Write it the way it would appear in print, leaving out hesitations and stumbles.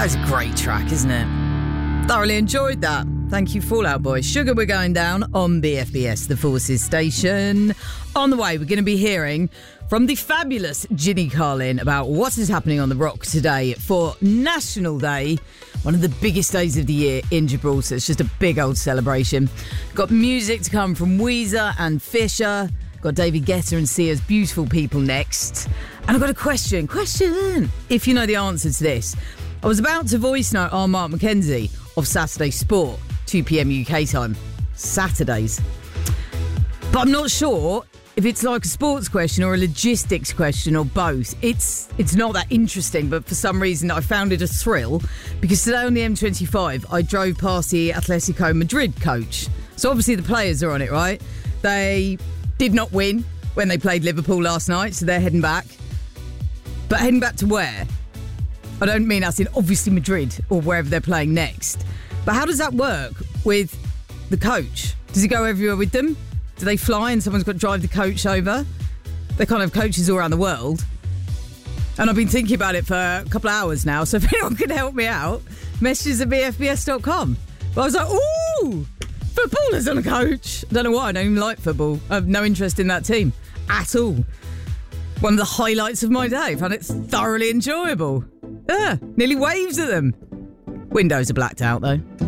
That's a great track, isn't it? Thoroughly enjoyed that. Thank you, Fall Out Boy. Sugar, we're going down on BFBS, the Forces station. On the way, we're going to be hearing from the fabulous Ginny Carlin about what is happening on the Rock today for National Day, one of the biggest days of the year in Gibraltar. It's just a big old celebration. Got music to come from Weezer and Fisher. Got David Guetta and Sia's Beautiful People next. And I've got a question. If you know the answer to this. I was about to voice note our Mark McKenzie of Saturday Sport, 2 p.m. UK time. Saturdays. But I'm not sure if it's like a sports question or a logistics question or both. It's not that interesting, but for some reason I found it a thrill because today on the M25 I drove past the Atletico Madrid coach. So obviously the players are on it, right? They did not win when they played Liverpool last night, so they're heading back. But heading back to where? I don't mean as in obviously Madrid or wherever they're playing next. But how does that work with the coach? Does he go everywhere with them? Do they fly and someone's got to drive the coach over? They can't have coaches all around the world. And I've been thinking about it for a couple of hours now, so if anyone can help me out, messages at bfbs.com. But I was like, ooh, footballers on a coach. I don't know why, I don't even like football. I have no interest in that team at all. One of the highlights of my day. I found it thoroughly enjoyable. Nearly waves at them. Windows are blacked out though.